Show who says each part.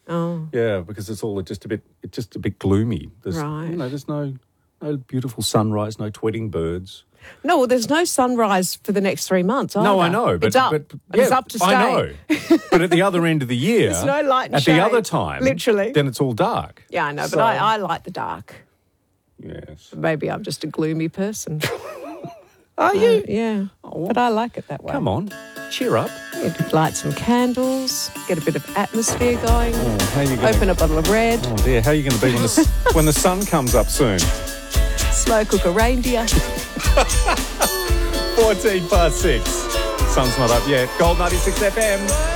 Speaker 1: Oh.
Speaker 2: Yeah, because it's all just a bit gloomy. There's,
Speaker 1: Right.
Speaker 2: There's no beautiful sunrise, no tweeting birds.
Speaker 1: No, well, there's no sunrise for the next 3 months either.
Speaker 2: No, I know. But,
Speaker 1: it's up. It's up to stay.
Speaker 2: I know. But at the other end of the year...
Speaker 1: There's no light and
Speaker 2: at
Speaker 1: shade.
Speaker 2: the other time...
Speaker 1: Literally.
Speaker 2: Then it's all dark.
Speaker 1: Yeah, I know,
Speaker 2: So-
Speaker 1: but I like the dark.
Speaker 2: Yes.
Speaker 1: Maybe I'm just a gloomy person.
Speaker 2: Are you?
Speaker 1: Yeah, but I like it that way.
Speaker 2: Come on. Cheer up.
Speaker 1: Light some candles, get a bit of atmosphere going,
Speaker 2: How are you gonna...
Speaker 1: open a bottle of red,
Speaker 2: Oh, dear. How are you going to be when the sun comes up soon?
Speaker 1: slow cook a reindeer.
Speaker 2: 14 past 6. Sun's not up yet. Gold 96 FM.